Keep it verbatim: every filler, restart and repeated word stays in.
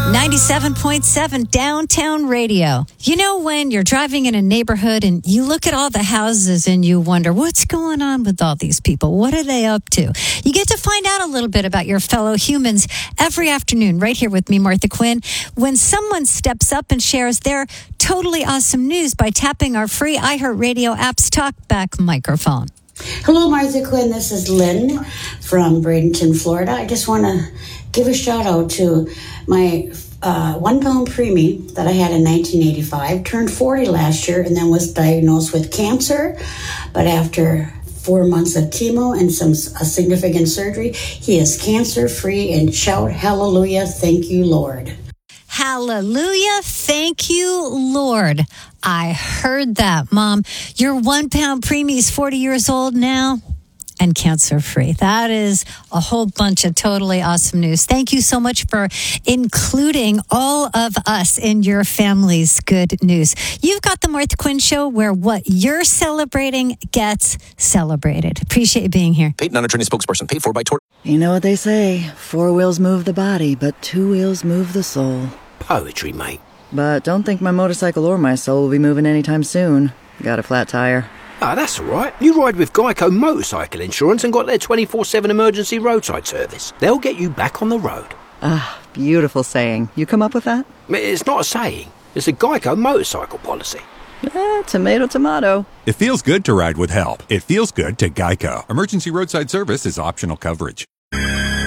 ninety-seven point seven Downtown Radio. You know, when you're driving in a neighborhood and you look at all the houses and you wonder, what's going on with all these people? What are they up to? You get to find out a little bit about your fellow humans every afternoon right here with me, Martha Quinn, when someone steps up and shares their totally awesome news by tapping our free iHeartRadio app's talkback microphone. Hello, Martha Quinn. This is Lynn from Bradenton, Florida. I just want to give a shout out to my uh, one pound preemie that I had in nineteen eighty-five. Turned forty last year and then was diagnosed with cancer. But after four months of chemo and some a significant surgery, he is cancer free. And shout hallelujah, thank you, Lord. Hallelujah. Thank you, Lord. I heard that, Mom. Your one pound preemie is forty years old now and cancer free. That is a whole bunch of totally awesome news. Thank you so much for including all of us in your family's good news. You've got the Martha Quinn Show, where what you're celebrating gets celebrated. Appreciate you being here. Paid non-attorney spokesperson, paid for by Tort. You know what they say, four wheels move the body, but two wheels move the soul. Poetry, mate. But don't think my motorcycle or my soul will be moving anytime soon. Got a flat tire. Ah, that's all right. You ride with Geico Motorcycle Insurance and got their twenty-four seven emergency roadside service. They'll get you back on the road. Ah, beautiful saying. You come up with that? It's not a saying. It's a Geico motorcycle policy. Eh, tomato, tomato. It feels good to ride with help. It feels good to Geico. Emergency roadside service is optional coverage.